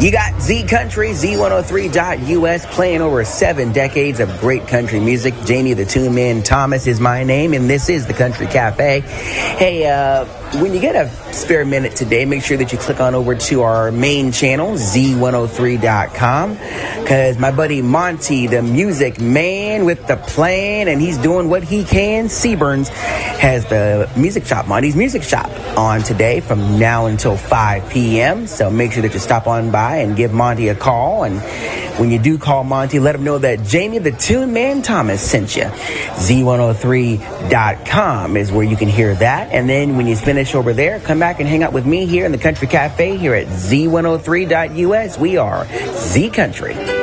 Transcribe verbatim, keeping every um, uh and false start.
You got Z Country, Z one oh three dot U S, playing over seven decades of great country music. Jamie the Tune Man Thomas is my name, and this is the Country Cafe. Hey, uh, when you get a spare minute today, make sure that you click on over to our main channel, Z one oh three dot com, because my buddy Monty, the music man with the plan, and he's doing what he can. Seaburns has the music shop, Monty's Music Shop, on today from now until five p.m., so make sure that you stop on by and give Monty a call. And when you do call Monty, let him know that Jamie the Tune Man Thomas sent you. Z one oh three dot com is where you can hear that. And then when you finish over there, come back and hang out with me here in the Country Cafe here at Z one oh three dot U S. We are Z Country.